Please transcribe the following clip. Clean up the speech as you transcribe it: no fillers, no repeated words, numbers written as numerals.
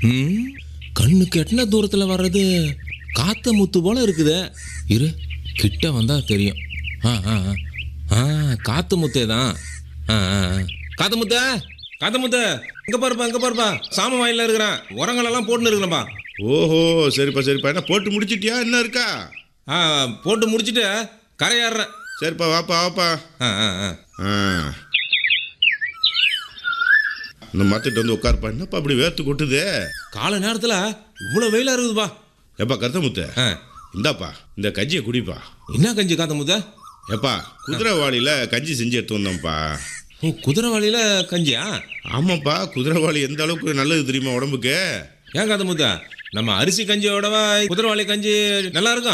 ம் கண்ணுக்கு எட்டன தூரத்தில் வர்றது காத்த முத்து போல இருக்குதே. இரு, கிட்ட வந்தா தெரியும். ஆ ஆ ஆ. ஆ காத்து முத்தே தான். ஆ ஆ ஆ. காத்து முத்த, காத்து முத்த, இங்கே பாருப்பா, இங்கே பாருப்பா, சாம வாயில இருக்கிறேன், உரங்களெல்லாம் போட்டுன்னு இருக்கிறேன்ப்பா. ஓஹோ, சரிப்பா சரிப்பா. என்ன போட்டு முடிச்சிட்டியா, என்ன இருக்கா? ஆ போட்டு முடிச்சுட்டு கரையாடுறேன். சரிப்பா, வாப்பா வாப்பா. ஆ ஆ ஆ. ஆ, இந்த மரத்துட்டு வந்து உட்காருப்பா. என்னப்பா அப்படி வேர்த்து கொட்டுது? காலை நேரத்தில் இவ்வளோ வெயிலாக இருக்குதுப்பா. எப்பா கருத்தமுத்த, ஆ இந்தாப்பா இந்த கஞ்சியை குடிப்பா. என்ன கஞ்சி காத்த முத்த? எப்பா குதிரைவாளியில் கஞ்சி செஞ்சு எடுத்து வந்தோம்ப்பா. ஓ, குதிரைவாளியில் கஞ்சியா? ஆமாப்பா, குதிரைவாளி எந்த அளவுக்கு நல்லது தெரியுமா உடம்புக்கு? ஏன் காத்த முத்த, நம்ம அரிசி கஞ்சியோடவா குதிரைவாளி கஞ்சி நல்லா இருக்கும்?